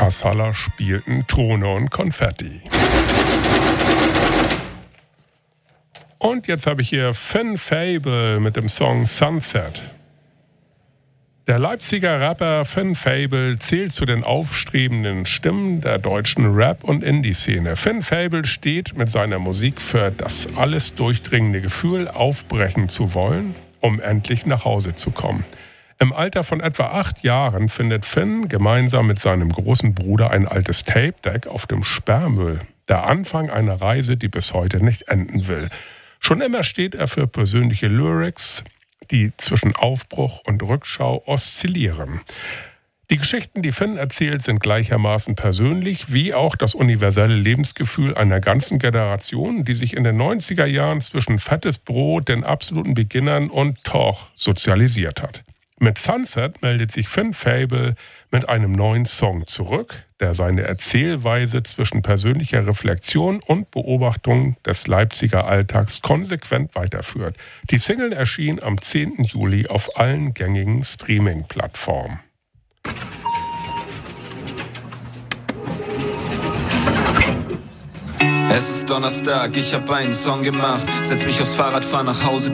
Kassaler spielten Throne und Konfetti. Und jetzt habe ich hier Finn Fable mit dem Song Sunset. Der Leipziger Rapper Finn Fable zählt zu den aufstrebenden Stimmen der deutschen Rap- und Indie-Szene. Finn Fable steht mit seiner Musik für das alles durchdringende Gefühl, aufbrechen zu wollen, um endlich nach Hause zu kommen. Im Alter von etwa 8 Jahren findet Finn gemeinsam mit seinem großen Bruder ein altes Tape-Deck auf dem Sperrmüll. Der Anfang einer Reise, die bis heute nicht enden will. Schon immer steht er für persönliche Lyrics, die zwischen Aufbruch und Rückschau oszillieren. Die Geschichten, die Finn erzählt, sind gleichermaßen persönlich, wie auch das universelle Lebensgefühl einer ganzen Generation, die sich in den 90er Jahren zwischen fettes Brot, den absoluten Beginnern und Toch sozialisiert hat. Mit Sunset meldet sich Finn Fable mit einem neuen Song zurück, der seine Erzählweise zwischen persönlicher Reflexion und Beobachtung des Leipziger Alltags konsequent weiterführt. Die Single erschien am 10. Juli auf allen gängigen Streaming-Plattformen. Es ist Donnerstag, ich hab einen Song gemacht. Setz mich aufs Fahrrad, fahr nach Hause,